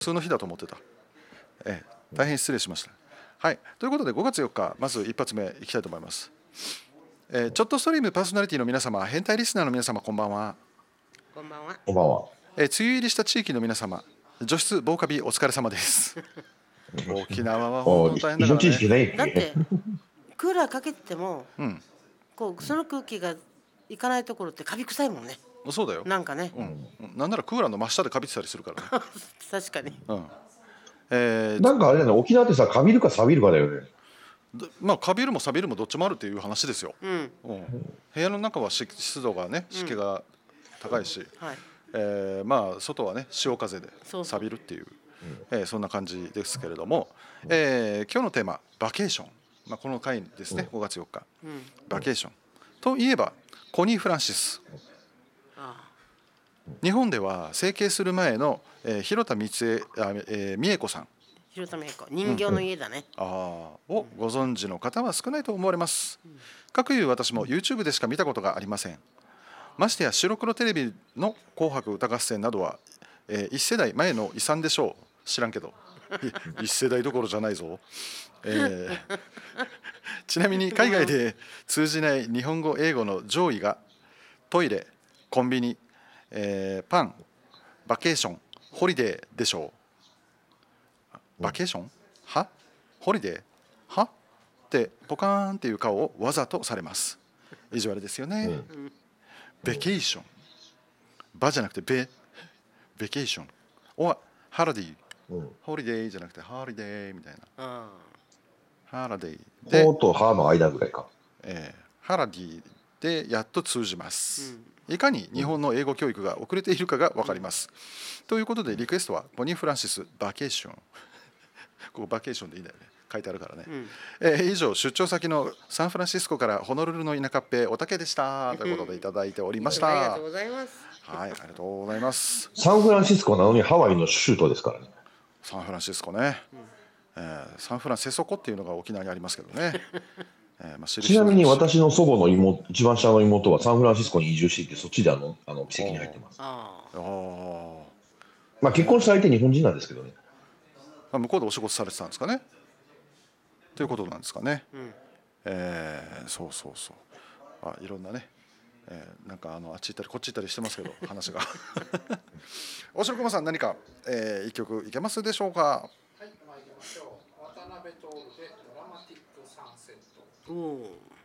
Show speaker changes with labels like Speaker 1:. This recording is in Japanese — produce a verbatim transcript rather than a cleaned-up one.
Speaker 1: 普通の日だと思ってた。ええ、大変失礼しました。はい、ということでごがつよっか、まず一発目いきたいと思います。えー、ちょっとストリームパーソナリティの皆様、変態リスナーの皆様、こんばんは。
Speaker 2: こんばんは。
Speaker 3: こんばんは。
Speaker 1: えー、梅雨入りした地域の皆様、除湿防カビお疲れ様です。沖縄は本当に大変だからね。
Speaker 3: 一緒地域ないっけ。
Speaker 2: だってクーラーかけてても、
Speaker 1: うん、
Speaker 2: こうその空気がいかないところってカビ臭いもんね。
Speaker 1: そうだよ。
Speaker 2: なんかね。
Speaker 1: うん、なんならクーラーの真下でカビてたりするからね。
Speaker 2: 確かに。
Speaker 1: うん。えー、
Speaker 3: なんかあれだね、沖縄ってさ、カビるか錆びるかだよね。
Speaker 1: まあカビるも錆びるもどっちもあるっていう話ですよ。
Speaker 2: うん。
Speaker 1: うん、部屋の中は湿湿度がね、湿気が高いし、
Speaker 2: はい。
Speaker 1: えー、まあ外はね潮風で
Speaker 2: そうそう
Speaker 1: 錆びるっていう、えー、そんな感じですけれども、えー、今日のテーマバケーション、まあ、この回ですね、ごがつよっか、
Speaker 2: うん。
Speaker 1: バケーションといえばコニー・フランシス。
Speaker 2: あ
Speaker 1: 日本では整形する前の、えー、広田光恵あ、えー、美恵子さん、
Speaker 2: 広田美恵子、人形の家だね。
Speaker 1: あをご存知の方は少ないと思われます。かくいう私も YouTube でしか見たことがありません。ましてや白黒テレビの紅白歌合戦などは、えー、一世代前の遺産でしょう。知らんけどい一世代どころじゃないぞ、えー、ちなみに海外で通じない日本語英語の上位がトイレ、コンビニ、えー、パン、バケーション、ホリデーでしょう。バケーションはホリデーはってポカーンっていう顔をわざとされます。意地悪ですよね。
Speaker 3: うん、
Speaker 1: ベケーション、バじゃなくてベ、ベケーション、おハラディ、
Speaker 3: うん、
Speaker 1: ホリデーじゃなくてハリデーみたいな。
Speaker 2: あ
Speaker 1: ハラデーで、
Speaker 3: ほと歯の間ぐらいか。
Speaker 1: えー、ハラディでやっと通じま
Speaker 2: う
Speaker 1: す。
Speaker 2: ん。
Speaker 1: いかに日本の英語教育が遅れているかが分かります。ということでリクエストはコニー・フランシスバケーション。ここバケーションでいいんだよね。書いてあるからね。
Speaker 2: うん。
Speaker 1: えー以上、出張先のサンフランシスコからホノルルの田舎っぺおたけでしたということでいただいておりました。
Speaker 2: ありが
Speaker 1: はい、
Speaker 2: とうございます。
Speaker 1: ありがとうございます。
Speaker 3: サンフランシスコなのにハワイの首都ですからね。
Speaker 1: サンフランシスコね、えーサンフランセソコっていうのが沖縄にありますけどね。えーまあ、知る
Speaker 3: ちなみに
Speaker 1: 人ぞ知る
Speaker 3: 私の祖母の妹、一番下の妹はサンフランシスコに移住していて、そっちであの、あの奇跡に入ってます。
Speaker 2: あ
Speaker 1: あー
Speaker 3: まあ結婚した相手日本人なんですけどね。
Speaker 1: まあ向こうでお仕事されてたんですかね。ということなんですかね。
Speaker 2: あ。うん。
Speaker 1: えーそうそうそう。あ、いろんなね、えーなんかあのあっち行ったりこっち行ったりしてますけど話が。大城駒さん何か、えー、一曲いけますでしょうか。
Speaker 4: はい、参りましょう。渡辺徹でドラマティックサンセット。
Speaker 2: おお。